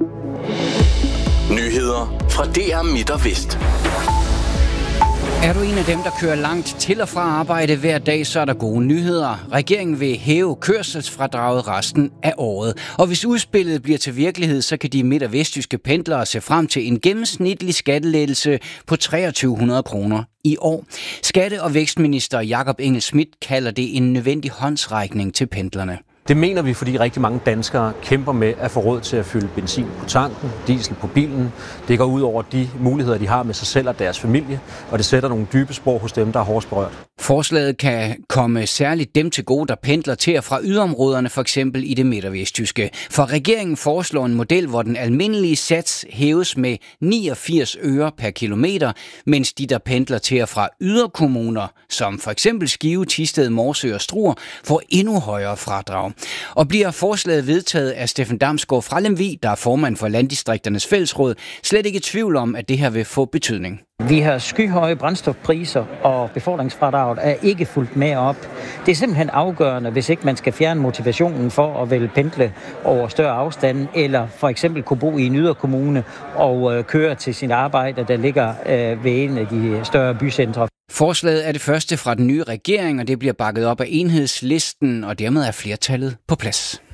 Nyheder fra DR Midt og Vest. Er du en af dem, der kører langt til og fra arbejde hver dag, så er der gode nyheder. Regeringen vil hæve kørselsfradraget resten af året. Og hvis udspillet bliver til virkelighed, så kan de midt- og vestjyske pendlere se frem til en gennemsnitlig skattelettelse på 2300 kroner i år. Skatte- og vækstminister Jakob Engel-Schmidt kalder det en nødvendig håndsrækning til pendlerne. Det mener vi, fordi rigtig mange danskere kæmper med at få råd til at fylde benzin på tanken, diesel på bilen. Det går ud over de muligheder, de har med sig selv og deres familie, og det sætter nogle dybe spor hos dem, der er hårdest berørt. Forslaget kan komme særligt dem til gode, der pendler til og fra yderområderne, for eksempel i det midt- og vestjyske. For regeringen foreslår en model, hvor den almindelige sats hæves med 89 øre per kilometer, mens de, der pendler til og fra yderkommuner, som for eksempel Skive, Thisted, Morsø og Struer, får endnu højere fradrag. Og bliver forslaget vedtaget af Steffen Damsgaard fra Lemvig, der er formand for Landdistrikternes Fællesråd, slet ikke i tvivl om, at det her vil få betydning. Vi har skyhøje brændstofpriser, og befordringsfradraget er ikke fulgt med op. Det er simpelthen afgørende, hvis ikke man skal fjerne motivationen for at vælge pendle over større afstande, eller for eksempel kunne bo i en yderkommune og køre til sin arbejde, der ligger ved en af de større bycentre. Forslaget er det første fra den nye regering, og det bliver bakket op af Enhedslisten, og dermed er flertallet på plads.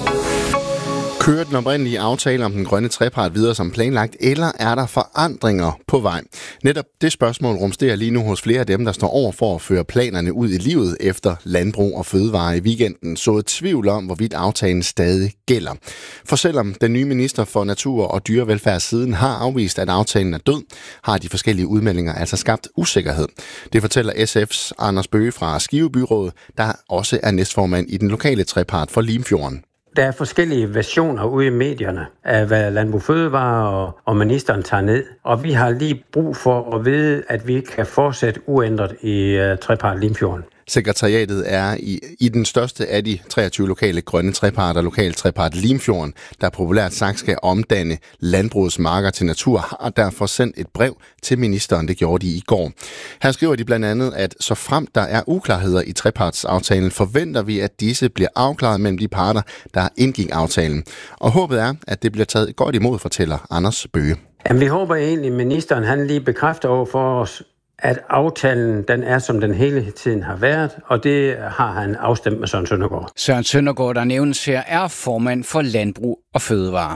Kører den oprindelige aftale om den grønne trepart videre som planlagt, eller er der forandringer på vej? Netop det spørgsmål rumsterer lige nu hos flere af dem, der står over for at føre planerne ud i livet efter Landbrug og Fødevare i weekenden, så tvivl om, hvorvidt aftalen stadig gælder. For selvom den nye minister for Natur- og Dyrevelfærd siden har afvist, at aftalen er død, har de forskellige udmeldinger altså skabt usikkerhed. Det fortæller SF's Anders Bøge fra Skive Byråd, der også er næstformand i den lokale trepart for Limfjorden. Der er forskellige versioner ude i medierne af, hvad Landbrug Fødevare og ministeren tager ned. Og vi har lige brug for at vide, at vi kan fortsætte uændret i trepart Limfjorden. Sekretariatet er i den største af de 23 lokale grønne treparter, lokal trepart Limfjorden, der populært sagt skal omdanne landbrugets marker til natur, har derfor sendt et brev til ministeren. Det gjorde de i går. Her skriver de blandt andet, at så fremt der er uklarheder i trepartsaftalen, forventer vi, at disse bliver afklaret mellem de parter, der indgik aftalen. Og håbet er, at det bliver taget godt imod, fortæller Anders Bøge. Jamen, vi håber egentlig, at ministeren han lige bekræfter over for os, at aftalen den er, som den hele tiden har været, og det har han afstemt med Søren Søndergaard. Søren Søndergaard, der nævnes her, er formand for Landbrug og Fødevare.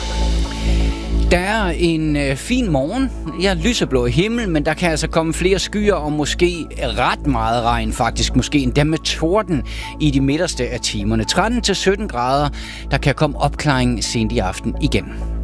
Der er en fin morgen. Lyseblå himmel, men der kan altså komme flere skyer og måske ret meget regn faktisk. Måske endda med torden i de midterste af timerne. 13-17 grader. Der kan komme opklaring sent i aften igen.